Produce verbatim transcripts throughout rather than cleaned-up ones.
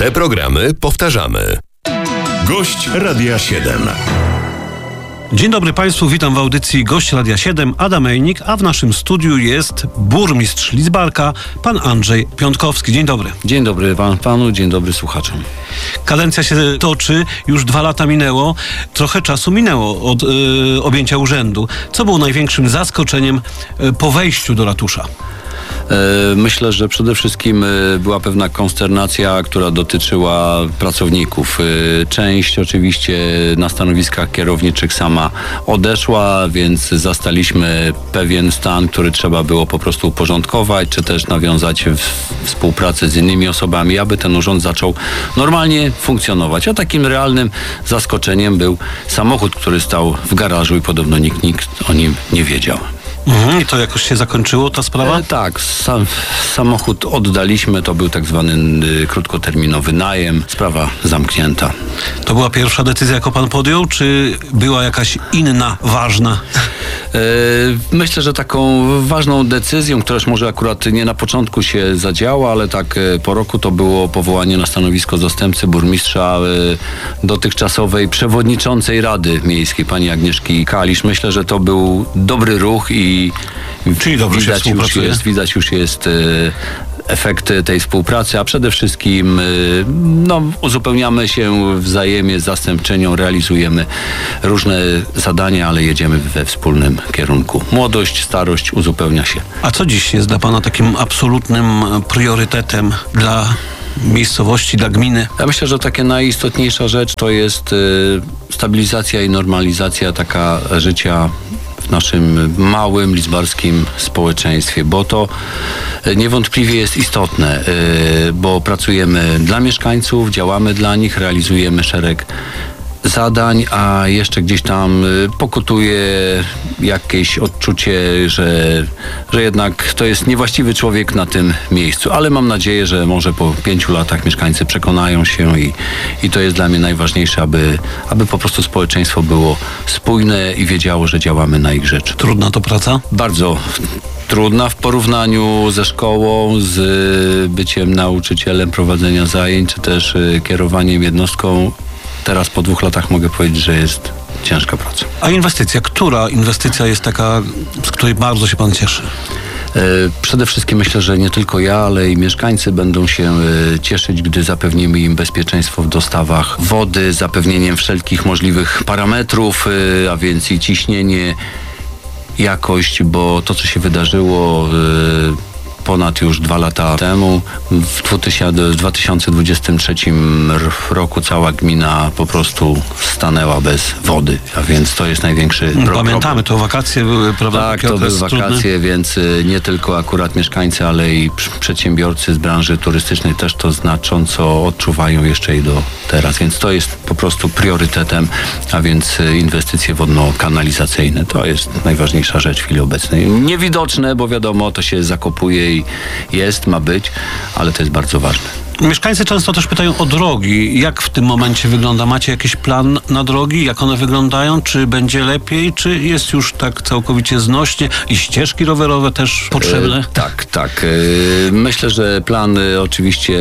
Te programy powtarzamy. Gość Radia siedem. Dzień dobry Państwu, witam w audycji Gość Radia siedem, Adam Ejnik, a w naszym studiu jest burmistrz Lidzbarka, pan Andrzej Piątkowski. Dzień dobry. Dzień dobry pan, panu, dzień dobry słuchaczom. Kadencja się toczy, już dwa lata minęło, trochę czasu minęło od yy, objęcia urzędu. Co było największym zaskoczeniem yy, po wejściu do ratusza? Myślę, że przede wszystkim była pewna konsternacja, która dotyczyła pracowników. Część oczywiście na stanowiskach kierowniczych sama odeszła, więc zastaliśmy pewien stan, który trzeba było po prostu uporządkować, czy też nawiązać współpracę z innymi osobami, aby ten urząd zaczął normalnie funkcjonować. A takim realnym zaskoczeniem był samochód, który stał w garażu i podobno nikt, nikt o nim nie wiedział. Mhm, i to jakoś się zakończyło, ta sprawa? E, tak, sam, samochód oddaliśmy, to był tak zwany y, krótkoterminowy najem, sprawa zamknięta. To była pierwsza decyzja, jaką pan podjął, czy była jakaś inna, ważna? E, myślę, że taką ważną decyzją, która już może akurat nie na początku się zadziała, ale tak e, po roku to było powołanie na stanowisko zastępcy burmistrza e, dotychczasowej przewodniczącej Rady Miejskiej, pani Agnieszki Kalisz. Myślę, że to był dobry ruch i Czyli dobrze widać, się już jest, widać już jest e, efekty tej współpracy, a przede wszystkim e, no, uzupełniamy się wzajemnie z zastępczynią, realizujemy różne zadania, ale jedziemy we wspólnym kierunku. Młodość, starość uzupełnia się. A co dziś jest dla pana takim absolutnym priorytetem dla miejscowości, dla gminy? Ja myślę, że taka najistotniejsza rzecz to jest y, stabilizacja i normalizacja taka życia w naszym małym lidzbarskim społeczeństwie, bo to niewątpliwie jest istotne, bo pracujemy dla mieszkańców, działamy dla nich, realizujemy szereg zadań, a jeszcze gdzieś tam pokutuje jakieś odczucie, że, że jednak to jest niewłaściwy człowiek na tym miejscu. Ale mam nadzieję, że może po pięciu latach mieszkańcy przekonają się i, i to jest dla mnie najważniejsze, aby, aby po prostu społeczeństwo było spójne i wiedziało, że działamy na ich rzecz. Trudna to praca? Bardzo trudna w porównaniu ze szkołą, z byciem nauczycielem, prowadzenia zajęć, czy też kierowaniem jednostką. Teraz po dwóch latach mogę powiedzieć, że jest ciężka praca. A inwestycja? Która inwestycja jest taka, z której bardzo się pan cieszy? Przede wszystkim myślę, że nie tylko ja, ale i mieszkańcy będą się cieszyć, gdy zapewnimy im bezpieczeństwo w dostawach wody, zapewnieniem wszelkich możliwych parametrów, a więc i ciśnienie, jakość, bo to, co się wydarzyło ponad już dwa lata temu, w dwa tysiące dwudziestym trzecim roku cała gmina po prostu stanęła bez wody, a więc to jest największy problem. Pamiętamy, to wakacje były, prawda? Tak, to były wakacje, trudny. Więc nie tylko akurat mieszkańcy, ale i przedsiębiorcy z branży turystycznej też to znacząco odczuwają jeszcze i do teraz, więc to jest po prostu priorytetem, a więc inwestycje wodno-kanalizacyjne. To jest najważniejsza rzecz w chwili obecnej. Niewidoczne, bo wiadomo, to się zakopuje i jest, ma być, ale to jest bardzo ważne. Mieszkańcy często też pytają o drogi. Jak w tym momencie wygląda? Macie jakiś plan na drogi? Jak one wyglądają? Czy będzie lepiej? Czy jest już tak całkowicie znośnie? I ścieżki rowerowe też potrzebne? E, tak, tak. E, myślę, że plan e, oczywiście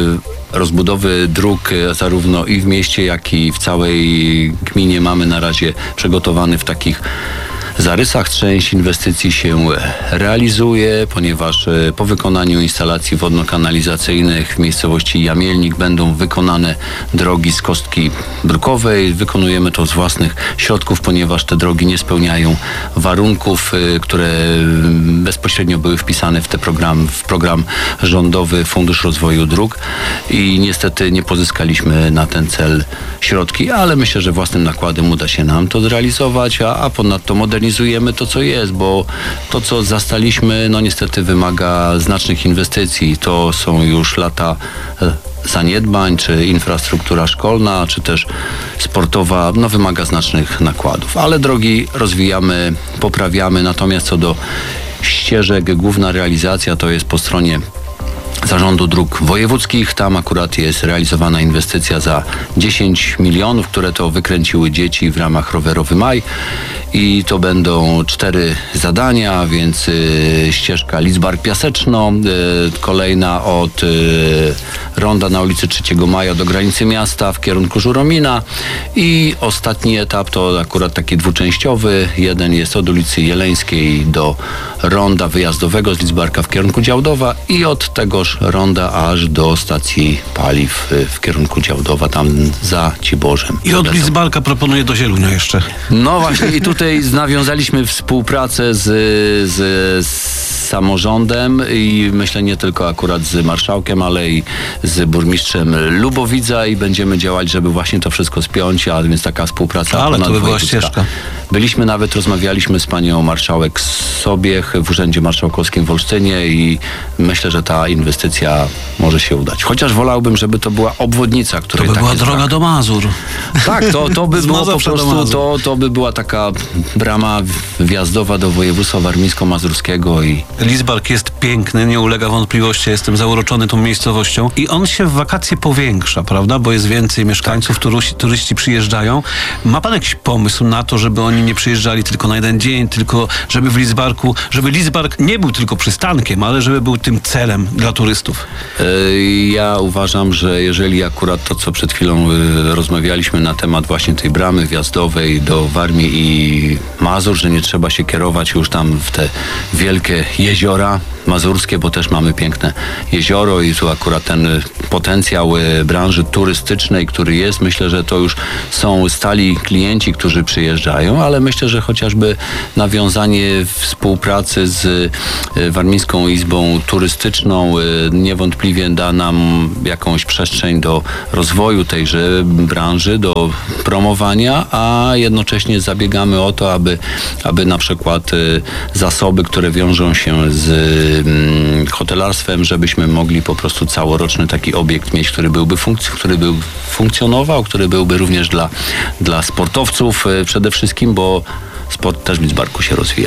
e, rozbudowy dróg e, zarówno i w mieście, jak i w całej gminie mamy na razie przygotowany w takich zarysach. Część inwestycji się realizuje, ponieważ po wykonaniu instalacji wodno-kanalizacyjnych w miejscowości Jamielnik będą wykonane drogi z kostki brukowej. Wykonujemy to z własnych środków, ponieważ te drogi nie spełniają warunków, które bezpośrednio były wpisane w ten program, w program rządowy Fundusz Rozwoju Dróg i niestety nie pozyskaliśmy na ten cel środki, ale myślę, że własnym nakładem uda się nam to zrealizować, a, a ponadto modernizujemy to, co jest, bo to, co zastaliśmy, no niestety wymaga znacznych inwestycji. To są już lata zaniedbań, czy infrastruktura szkolna, czy też sportowa, no wymaga znacznych nakładów. Ale drogi rozwijamy, poprawiamy, natomiast co do ścieżek, główna realizacja to jest po stronie Zarządu Dróg Wojewódzkich. Tam akurat jest realizowana inwestycja za dziesięć milionów, które to wykręciły dzieci w ramach Rowerowy Maj. I to będą cztery zadania, więc y, ścieżka Lidzbark Piaseczno, y, kolejna od y, ronda na ulicy trzeciego Maja do granicy miasta w kierunku Żuromina i ostatni etap to akurat taki dwuczęściowy. Jeden jest od ulicy Jeleńskiej do ronda wyjazdowego z Lidzbarka w kierunku Działdowa i od tegoż ronda aż do stacji paliw w kierunku Działdowa, tam za Ciborzem. I od Lidzbarka proponuję do Zielunia jeszcze. No właśnie i tutaj nawiązaliśmy współpracę z, z, z samorządem i myślę nie tylko akurat z marszałkiem, ale i z burmistrzem Lubowidza i będziemy działać, żeby właśnie to wszystko spiąć, a więc taka współpraca ale to by była ponadwojewódzka. ścieżka. Byliśmy nawet, rozmawialiśmy z panią marszałek Sobiech w Urzędzie Marszałkowskim w Olsztynie i myślę, że ta inwestycja może się udać. Chociaż wolałbym, żeby to była obwodnica, To której by tak była jest droga brak. do Mazur. Tak, to, to by Z było po Mazowsza do prostu, Mazur. to, to by była taka brama wjazdowa do województwa warmińsko-mazurskiego i Lidzbark jest piękny, nie ulega wątpliwości, jestem zauroczony tą miejscowością i on się w wakacje powiększa, prawda, bo jest więcej mieszkańców, turyści, turyści przyjeżdżają. Ma pan jakiś pomysł na to, żeby oni nie przyjeżdżali tylko na jeden dzień, tylko żeby w Lidzbarku, żeby Lidzbark nie był tylko przystankiem, ale żeby był tym celem dla turystów? Yy, Ja uważam, że jeżeli akurat to, co przed chwilą yy, rozmawialiśmy na temat właśnie tej bramy wjazdowej do Warmii i Mazur, że nie trzeba się kierować już tam w te wielkie jeziora mazurskie, bo też mamy piękne jezioro i tu akurat ten potencjał yy, branży turystycznej, który jest, myślę, że to już są stali klienci, którzy przyjeżdżają, ale myślę, że chociażby nawiązanie współpracy z yy, Warmińską Izbą Turystyczną yy, niewątpliwie da nam jakąś przestrzeń do rozwoju tejże branży, do promowania, a jednocześnie zabiegamy o to, aby, aby na przykład y, zasoby, które wiążą się z y, hotelarstwem, żebyśmy mogli po prostu całoroczny taki obiekt mieć, który byłby funkc- który był funkcjonował, który byłby również dla, dla sportowców y, przede wszystkim, bo sport też w Lidzbarku się rozwija.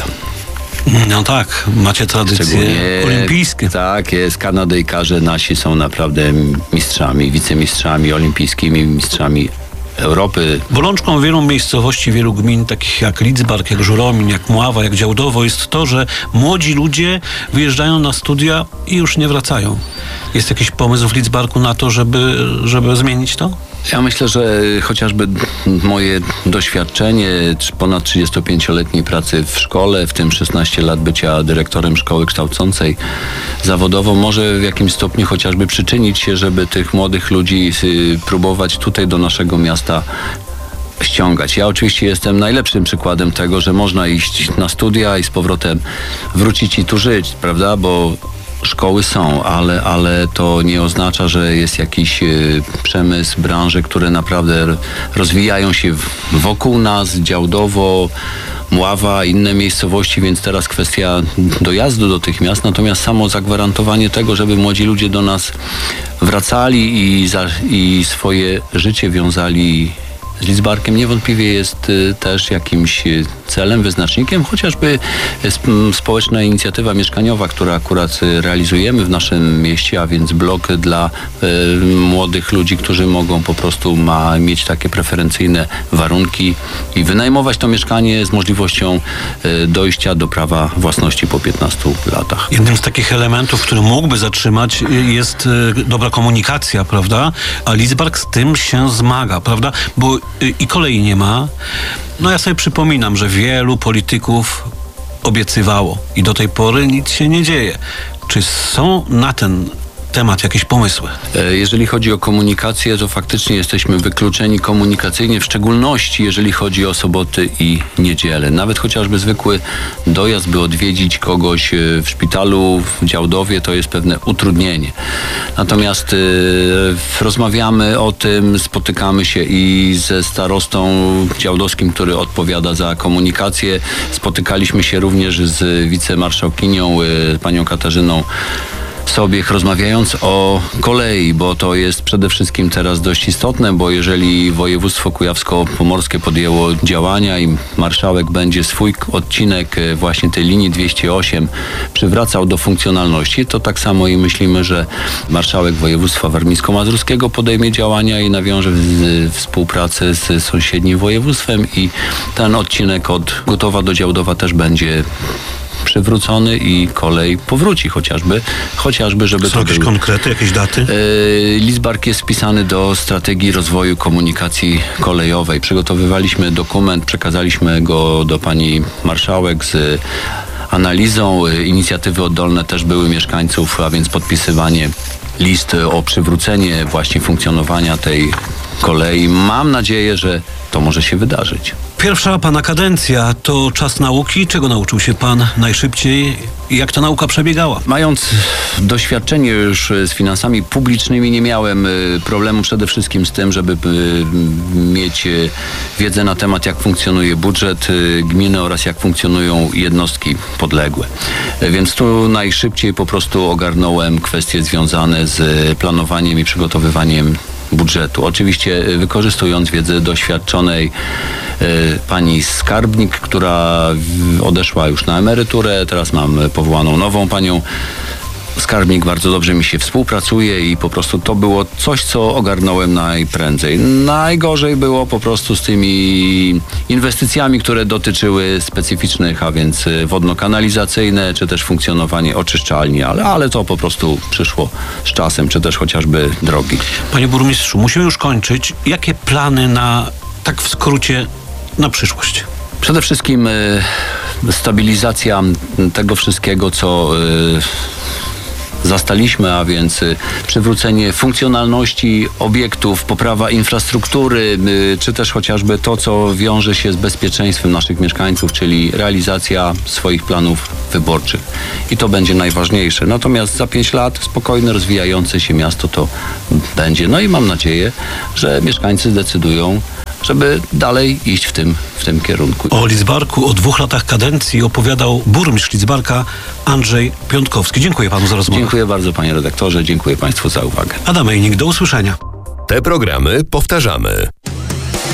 No tak, macie tradycje Szczególnie- olimpijskie. Tak jest, Kanadyjkarze nasi są naprawdę mistrzami, wicemistrzami olimpijskimi, mistrzami Europy. Bolączką wielu miejscowości, wielu gmin, takich jak Lidzbark, jak Żuromin, jak Mława, jak Działdowo, jest to, że młodzi ludzie wyjeżdżają na studia i już nie wracają. Jest jakiś pomysł w Lidzbarku na to, żeby, żeby zmienić to? Ja myślę, że chociażby moje doświadczenie ponad trzydziestopięcioletniej pracy w szkole, w tym szesnaście lat bycia dyrektorem szkoły kształcącej zawodowo, może w jakimś stopniu chociażby przyczynić się, żeby tych młodych ludzi y, próbować tutaj do naszego miasta ściągać. Ja oczywiście jestem najlepszym przykładem tego, że można iść na studia i z powrotem wrócić i tu żyć, prawda, bo szkoły są, ale, ale to nie oznacza, że jest jakiś y, przemysł, branże, które naprawdę rozwijają się w, wokół nas, Działdowo, Mława, inne miejscowości, więc teraz kwestia dojazdu do tych miast, natomiast samo zagwarantowanie tego, żeby młodzi ludzie do nas wracali i, za, i swoje życie wiązali z Lidzbarkiem, niewątpliwie jest y, też jakimś y, celem, wyznacznikiem, chociażby y, sp- społeczna inicjatywa mieszkaniowa, która akurat y, realizujemy w naszym mieście, a więc blok dla y, młodych ludzi, którzy mogą po prostu ma, mieć takie preferencyjne warunki i wynajmować to mieszkanie z możliwością y, dojścia do prawa własności po piętnastu latach. Jednym z takich elementów, który mógłby zatrzymać, jest y, dobra komunikacja, prawda? A Lidzbark z tym się zmaga, prawda? Bo y, i kolei nie ma. No ja sobie przypominam, że wielu polityków obiecywało i do tej pory nic się nie dzieje. Czy są na ten temat jakieś pomysły? Jeżeli chodzi o komunikację, to faktycznie jesteśmy wykluczeni komunikacyjnie, w szczególności jeżeli chodzi o soboty i niedzielę. Nawet chociażby zwykły dojazd, by odwiedzić kogoś w szpitalu w Działdowie, to jest pewne utrudnienie. Natomiast y, rozmawiamy o tym, spotykamy się i ze starostą działdowskim, który odpowiada za komunikację. Spotykaliśmy się również z wicemarszałkinią, y, panią Katarzyną Sobiech, rozmawiając o kolei, bo to jest przede wszystkim teraz dość istotne, bo jeżeli województwo kujawsko-pomorskie podjęło działania i marszałek będzie swój odcinek właśnie tej linii dwieście osiem przywracał do funkcjonalności, to tak samo i myślimy, że marszałek województwa warmińsko-mazurskiego podejmie działania i nawiąże w, współpracę z sąsiednim województwem i ten odcinek od Gotowa do Działdowa też będzie przywrócony i kolej powróci chociażby, chociażby żeby Są to jakieś był... konkrety, jakieś daty? Yy, Lidzbark jest wpisany do strategii rozwoju komunikacji kolejowej. Przygotowywaliśmy dokument, przekazaliśmy go do pani marszałek z analizą. Inicjatywy oddolne też były mieszkańców, a więc podpisywanie list o przywrócenie właśnie funkcjonowania tej kolei. Mam nadzieję, że to może się wydarzyć. Pierwsza pana kadencja to czas nauki. Czego nauczył się pan najszybciej? Jak ta nauka przebiegała? Mając doświadczenie już z finansami publicznymi, nie miałem problemu przede wszystkim z tym, żeby mieć wiedzę na temat, jak funkcjonuje budżet gminy oraz jak funkcjonują jednostki podległe. Więc tu najszybciej po prostu ogarnąłem kwestie związane z planowaniem i przygotowywaniem budżetu. Oczywiście wykorzystując wiedzę doświadczonej e, pani skarbnik, która odeszła już na emeryturę. Teraz mam powołaną nową panią skarbnik. Bardzo dobrze mi się współpracuje i po prostu to było coś, co ogarnąłem najprędzej. Najgorzej było po prostu z tymi inwestycjami, które dotyczyły specyficznych, a więc wodno-kanalizacyjne, czy też funkcjonowanie oczyszczalni, ale, ale to po prostu przyszło z czasem, czy też chociażby drogi. Panie burmistrzu, musimy już kończyć. Jakie plany na, tak w skrócie, na przyszłość? Przede wszystkim y, stabilizacja tego wszystkiego, co y, zastaliśmy, a więc y, przywrócenie funkcjonalności obiektów, poprawa infrastruktury, y, czy też chociażby to, co wiąże się z bezpieczeństwem naszych mieszkańców, czyli realizacja swoich planów wyborczych. I to będzie najważniejsze. Natomiast za pięć lat spokojne, rozwijające się miasto to będzie. No i mam nadzieję, że mieszkańcy zdecydują, żeby dalej iść w tym, w tym kierunku. O Lidzbarku, o dwóch latach kadencji opowiadał burmistrz Lidzbarka Andrzej Piątkowski. Dziękuję panu za rozmowę. Dziękuję bardzo, panie redaktorze. Dziękuję państwu za uwagę. Adam Ejnik, do usłyszenia. Te programy powtarzamy.